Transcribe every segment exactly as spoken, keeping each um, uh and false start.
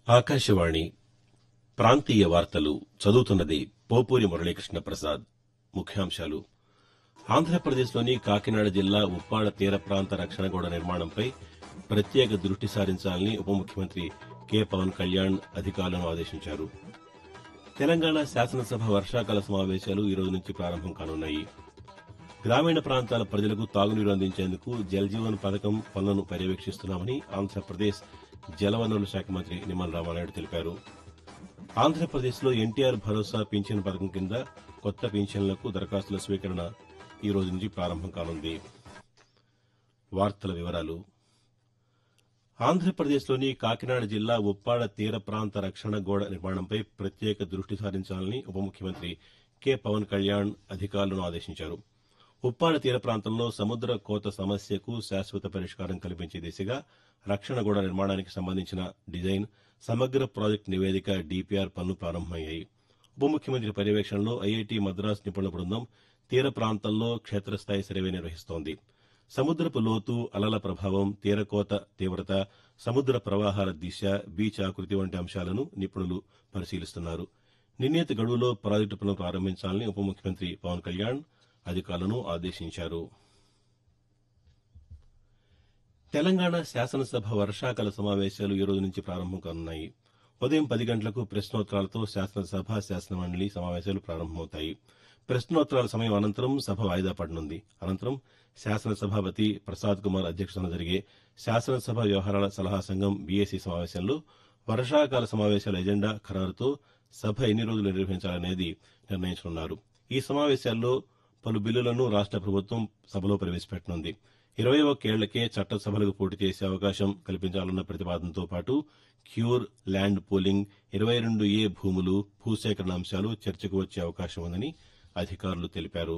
ఆకాశవాణి ప్రాంతీయ వార్తలు చదువుతున్నది పోపూరి మురళీకృష్ణ ప్రసాద్. ముఖ్యాంశాలు. ఆంధ్రప్రదేశ్లోని కాకినాడ జిల్లా ఉప్పాడ తీర ప్రాంత రక్షణ గోడ నిర్మాణంపై ప్రత్యేక దృష్టి సారించాలని ఉప ముఖ్యమంత్రి కె పవన్ కళ్యాణ్ అధికారులను ఆదేశించారు. తెలంగాణ శాసనసభ వర్షాకాల సమావేశాలు ఈ రోజు నుంచి ప్రారంభం కానున్నాయి. గ్రామీణ ప్రాంతాల ప్రజలకు తాగునీరు అందించేందుకు జల్జీవన్ పథకం పనులను పర్యవేక్షిస్తున్నామని ఆంధ్రప్రదేశ్ జలవనరుల శాఖ మంత్రి నిమ్మల రామానాయుడు తెలిపారు. ఆంధ్రప్రదేశ్లో ఎన్టీఆర్ భరోసా పింఛన్ పథకం కింద కొత్త పింఛన్లకు దరఖాస్తుల స్వీకరణ ఈ రోజు నుంచి ప్రారంభం కానుంది. వార్తల వివరాలు. ఆంధ్రప్రదేశ్లోని కాకినాడ జిల్లా ఉప్పాడ తీర ప్రాంత రక్షణ గోడ నిర్మాణంపై ప్రత్యేక దృష్టి సారించాలని ఉప ముఖ్యమంత్రి కె పవన్ కళ్యాణ్ అధికారులను ఆదేశించారు. ఉప్పాడ తీర ప్రాంతంలో సముద్ర కోత సమస్యకు శాశ్వత పరిష్కారం కల్పించే దిశగా రక్షణ గోడ నిర్మాణానికి సంబంధించిన డిజైన్, సమగ్ర ప్రాజెక్టు నివేదిక డీపీఆర్ పనులు ప్రారంభమయ్యాయి. ఉప ముఖ్యమంత్రి పర్యవేక్షణలో ఐఐటీ మద్రాస్ నిపుణుల బృందం తీర ప్రాంతంలో క్షేత్రస్థాయి సర్వే నిర్వహిస్తోంది. సముద్రపు లోతు, అలల ప్రభావం, తీరకోత తీవ్రత, సముద్ర ప్రవాహాల దిశ, బీచ్ ఆకృతి వంటి అంశాలను నిపుణులు పరిశీలిస్తున్నారు. నిర్ణీత గడువులో ప్రాజెక్టు పనులు ప్రారంభించాలని ఉప ముఖ్యమంత్రి పవన్ కళ్యాణ్ అధికారులను ఆదేశించారు. తెలంగాణ శాసనసభ వర్షాకాల సమావేశాలు ఈ రోజు నుంచి ప్రారంభం కానున్నాయి. ఉదయం పది గంటలకు ప్రశ్నోత్తరాలతో శాసనసభ, శాసనమండలి సమావేశాలు ప్రారంభమవుతాయి. ప్రశ్నోత్తరాల సమయం అనంతరం సభ వాయిదా పడనుంది. అనంతరం శాసనసభాపతి ప్రసాద్ కుమార్ అధ్యక్షతన జరిగే శాసనసభ వ్యవహారాల సలహా సంఘం బీఏసీ సమావేశంలో వర్షాకాల సమావేశాల ఎజెండా ఖరారుతో సభ ఎన్ని రోజులు నిర్వహించాలనేది నిర్ణయించనున్నారు. ఈ సమావేశాల్లో పలు బిల్లులను రాష్ట ప్రభుత్వం సభలో ప్రవేశపెట్టనుంది. ఇరవై ఒక్కేళ్లకే చట్టసభలకు పోటీ చేసే అవకాశం కల్పించాలన్న ప్రతిపాదనతో పాటు క్యూర్, ల్యాండ్ పూలింగ్, ఇరవై రెండు ఏ భూములు, భూసేకరణ అంశాలు చర్చకు వచ్చే అవకాశం ఉందని అధికారులు తెలిపారు.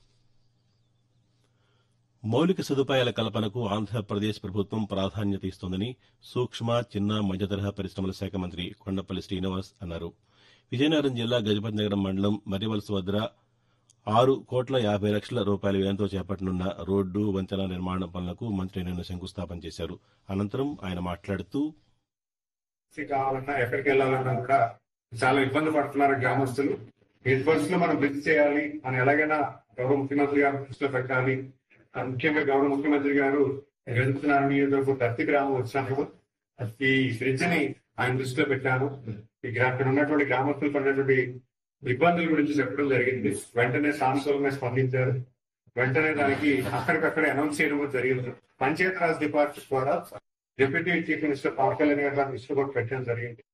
మౌలిక సదుపాయాల కల్పనకు ఆంధ్రప్రదేశ్ ప్రభుత్వం ప్రాధాన్యత ఇస్తోందని సూక్ష్మ, చిన్న, మధ్యతరహా పరిశ్రమల శాఖ మంత్రి కొండపల్లి శ్రీనివాస్ అన్నారు. విజయనగరం జిల్లా గజపతి నగరం మండలం మర్రివలస వద్ద ఆరు కోట్ల యాభై లక్షల రూపాయల వ్యయంతో చేపట్టనున్న రోడ్డు, వంతెన నిర్మాణ పనులకు మంత్రి నిన్న శంకుస్థాపన చేశారు. అనంతరం ఆయన మాట్లాడుతూ కావాలన్నా ఎక్కడికి వెళ్లాలన్నా కూడా చాలా ఇబ్బంది పడుతున్నారు గ్రామస్తులు. ఈ పరిస్థితుల్లో మనం బ్రిడ్జ్ చేయాలి అని ఎలాగైనా గౌరవ ముఖ్యమంత్రి గారు దృష్టిలో పెట్టాలి. ముఖ్యంగా గౌరవ ముఖ్యమంత్రి గారు గెలుపుతున్నారు నియోజకవర్గం దత్తి గ్రామం వచ్చినప్పుడు ఈ బ్రిడ్జ్ ని ఆయన దృష్టిలో పెట్టాను. ఈ అక్కడ ఉన్నటువంటి గ్రామస్తులు పడినటువంటి ఇబ్బందుల గురించి చెప్పడం జరిగింది. వెంటనే సానుకూలంగా స్పందించారు. వెంటనే దానికి అక్కడికక్కడే అనౌన్స్ చేయడం కూడా జరిగింది. పంచాయతీరాజ్ డిపార్ట్మెంట్ ద్వారా deputy chief minister Pawan Kalyan గారు దృష్టి కూడా పెట్టడం జరిగింది.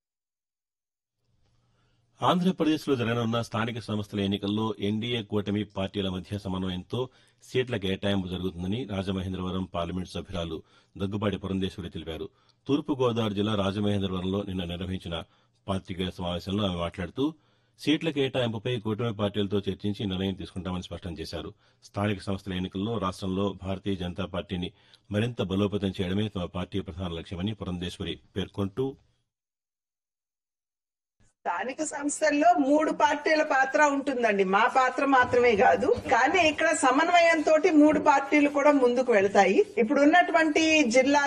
ఆంధ్రప్రదేశ్లో జరగనున్న స్థానిక సంస్థల ఎన్నికల్లో ఎన్డీఏ కూటమి పార్టీల మధ్య సమన్వయంతో సీట్ల కేటాయింపు జరుగుతుందని రాజమహేంద్రవరం పార్లమెంటు సభ్యురాలు దగ్గుబాటి పురంధేశ్వరి తెలిపారు. తూర్పుగోదావరి జిల్లా రాజమహేంద్రవరంలో నిన్న నిర్వహించిన పాతికేయుల సమావేశంలో ఆమె మాట్లాడుతూ సీట్ల కేటాయింపుపై కూటమి పార్టీలతో చర్చించి నిర్ణయం తీసుకుంటామని స్పష్టం చేశారు. స్థానిక సంస్థల ఎన్నికల్లో రాష్టంలో భారతీయ జనతా పార్టీని మరింత బలోపేతం చేయడమే తమ పార్టీ ప్రధాన లక్ష్యమని పురంధేశ్వరి పేర్కొంటూ స్థానిక సంస్థల్లో మూడు పార్టీల పాత్ర ఉంటుందండి. మా పాత్ర మాత్రమే కాదు, కానీ ఇక్కడ సమన్వయంతో మూడు పార్టీలు కూడా ముందుకు వెళతాయి. ఇప్పుడు ఉన్నటువంటి జిల్లా